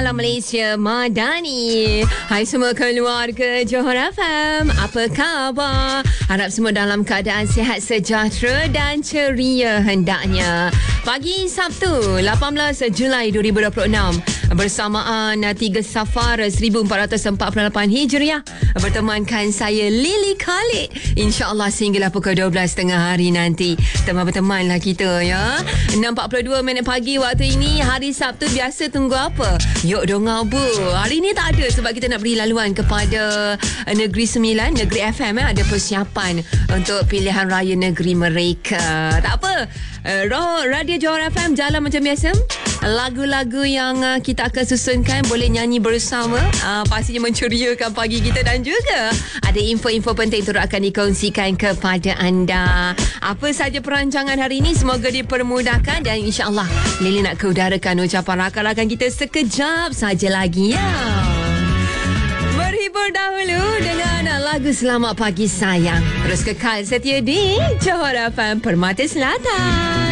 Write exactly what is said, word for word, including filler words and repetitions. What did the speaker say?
Salam Malaysia Madani. Hai semua keluarga Johor F M. Apa khabar? Harap semua dalam keadaan sihat, sejahtera dan ceria hendaknya. Pagi Sabtu lapan belas Julai dua ribu dua puluh enam bersamaan tiga Safar seribu empat ratus empat puluh lapan Hijriah, bertemankan saya Lily Khalid, insya-Allah sehinggalah pukul dua belas tengah hari nanti. Teman-temanlah kita ya. enam empat puluh dua minit pagi waktu ini, hari Sabtu. Biasa tunggu apa? Yuk dong ngabur. Hari ni tak ada sebab kita nak beri laluan kepada Negeri Sembilan, Negeri F M eh, ada persiapan untuk pilihan raya negeri mereka. Tak apa, uh, Radio Johor F M jalan macam biasa. Lagu-lagu yang uh, kita akan susunkan boleh nyanyi bersama, uh, pastinya menceriakan pagi kita, dan juga ada info-info penting turut akan dikongsikan kepada anda. Apa saja perancangan hari ini, semoga dipermudahkan, dan insya-Allah Lily nak keudarakan ucapan rakan-rakan kita sekejap saja lagi ya. Berhibur dahulu dengan lagu Selamat Pagi Sayang. Terus kekal setia di Johor F M Permata Selatan.